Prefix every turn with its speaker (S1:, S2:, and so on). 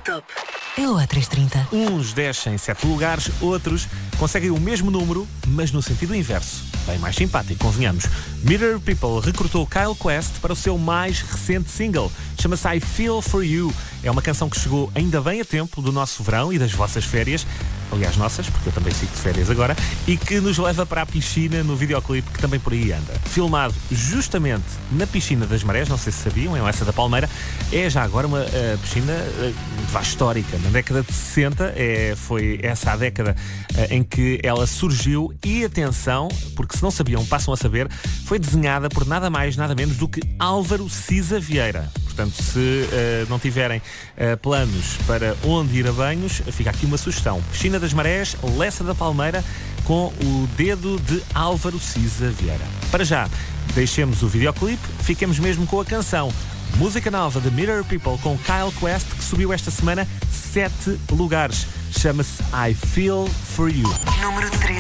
S1: Top. É o A330.
S2: Uns descem 7 lugares, outros conseguem o mesmo número, mas no sentido inverso. Bem mais simpático, convenhamos. Mirror People recrutou Kyle Quest para o seu mais recente single. Chama-se I Feel For You. É uma canção que chegou ainda bem a tempo do nosso verão e das vossas férias. Aliás, nossas, porque eu também sigo de férias agora. E que nos leva para a piscina no videoclipe que também por aí anda. Filmado justamente na piscina das Marés, não sei se sabiam, em Lessa da Palmeira. É já agora uma piscina histórica. Na década de 60 foi essa a década em que ela surgiu e, atenção, porque se não sabiam, passam a saber, foi desenhada por nada mais, nada menos do que Álvaro Siza Vieira. Portanto, se não tiverem planos para onde ir a banhos, fica aqui uma sugestão. Piscina das Marés, Lessa da Palmeira, com o dedo de Álvaro Siza Vieira. Para já, deixemos o videoclipe, fiquemos mesmo com a canção. Música nova de Mirror People com Kyle Quest, que subiu esta semana 7 lugares. Chama-se I Feel For You.
S1: Número 3.